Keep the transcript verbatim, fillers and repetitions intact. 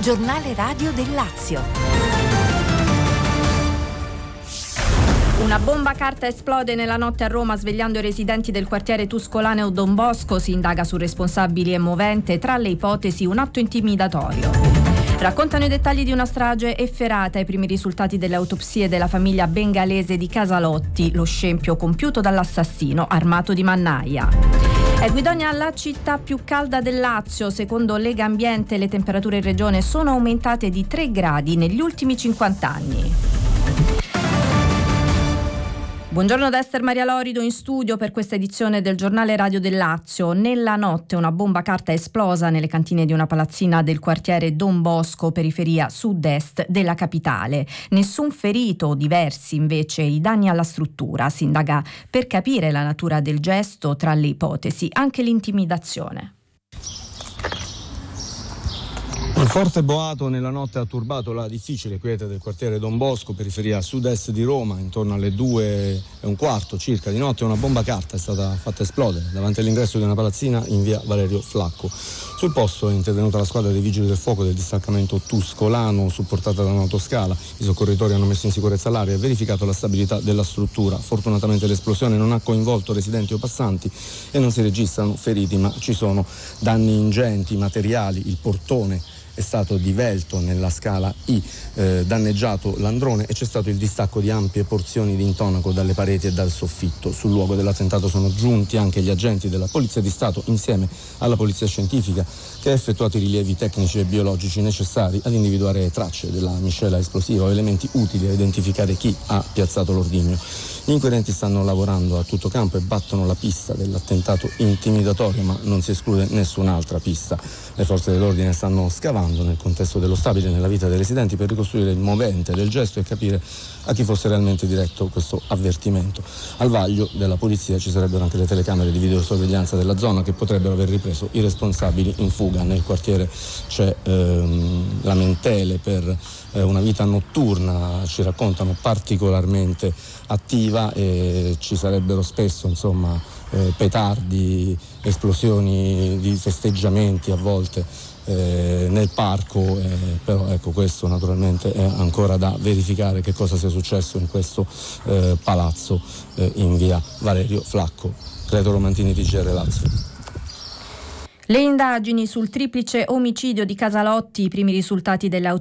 Giornale radio del Lazio. Una bomba carta esplode nella notte a Roma, svegliando i residenti del quartiere tuscolano Don Bosco. Si indaga su responsabili e movente, tra le ipotesi un atto intimidatorio. Raccontano i dettagli di una strage efferata, i primi risultati delle autopsie della famiglia bengalese di Casalotti, lo scempio compiuto dall'assassino armato di mannaia. È Guidonia la città più calda del Lazio. Secondo Lega Ambiente le temperature in regione sono aumentate di tre gradi negli ultimi cinquanta anni. Buongiorno da Ester Maria Lorido in studio per questa edizione del Giornale Radio del Lazio. Nella notte una bomba carta è esplosa nelle cantine di una palazzina del quartiere Don Bosco, periferia sud-est della capitale. Nessun ferito, diversi invece i danni alla struttura. Si indaga per capire la natura del gesto, tra le ipotesi anche l'intimidazione. Un forte boato nella notte ha turbato la difficile quiete del quartiere Don Bosco, periferia sud-est di Roma. Intorno alle due e un quarto circa di notte una bomba carta è stata fatta esplodere davanti all'ingresso di una palazzina in via Valerio Flacco. Sul posto è intervenuta la squadra dei vigili del fuoco del distaccamento tuscolano, supportata da un'autoscala. I soccorritori hanno messo in sicurezza l'area e verificato la stabilità della struttura. Fortunatamente l'esplosione non ha coinvolto residenti o passanti e non si registrano feriti, ma ci sono danni ingenti materiali. Il portone è stato divelto nella scala I, eh, danneggiato l'androne e c'è stato il distacco di ampie porzioni di intonaco dalle pareti e dal soffitto. Sul luogo dell'attentato sono giunti anche gli agenti della Polizia di Stato insieme alla Polizia Scientifica, che ha effettuato i rilievi tecnici e biologici necessari ad individuare tracce della miscela esplosiva o elementi utili a identificare chi ha piazzato l'ordigno. Gli inquirenti stanno lavorando a tutto campo e battono la pista dell'attentato intimidatorio, ma non si esclude nessun'altra pista. Le forze dell'ordine stanno scavando nel contesto dello stabile e nella vita dei residenti per ricostruire il movente del gesto e capire a chi fosse realmente diretto questo avvertimento. Al vaglio della polizia ci sarebbero anche le telecamere di videosorveglianza della zona che potrebbero aver ripreso i responsabili in fuga. Nel quartiere c'è ehm, lamentele per eh, una vita notturna, ci raccontano, particolarmente attiva, e ci sarebbero spesso insomma eh, petardi, esplosioni di festeggiamenti a volte eh, nel parco, eh, però ecco, questo naturalmente è ancora da verificare, che cosa sia successo in questo eh, palazzo eh, in via Valerio Flacco. Reto Romantini, T G R Lazio. Le indagini sul triplice omicidio di Casalotti, i primi risultati delle